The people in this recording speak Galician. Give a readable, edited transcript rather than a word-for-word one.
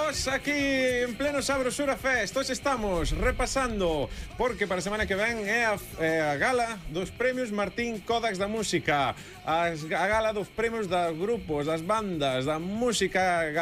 Benvidos aquí en pleno Sabrosura Fest. Hoxe estamos repasando, porque para a semana que ven é a gala dos premios Martín Kodax da música, a gala dos premios dos grupos, das bandas, da música